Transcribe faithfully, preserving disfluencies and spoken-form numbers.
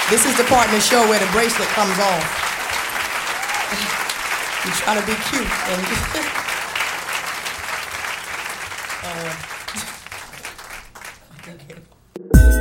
This is the part in the show where the bracelet comes off. You're trying to be cute. And uh, okay.